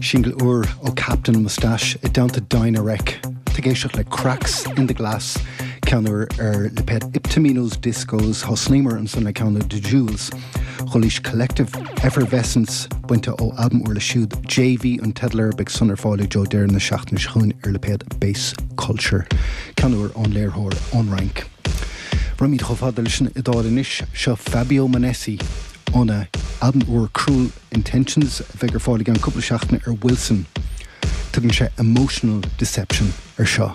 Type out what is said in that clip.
Single Ur ó Captain Moustache I down to Dinah Wreck. Tegéisioach le Cracks in the Glass. Ceannair le ped Iptaminos Discos Hosnimer and son le ceannair The Jewels. Cholis Collective Effervescence buinte ó album ur le siúd JV an Tedler big sunnar fáile Joe Dare na seachtain schún le ped Bass Culture. Ceannair an léirthóir on rank. Ramid chofadal sin idáinis seo Fabio Manessi on album ur Cruel Intentions figure fáile gan couple seachtain Wilson. Tugann sé Emotional Deception seo.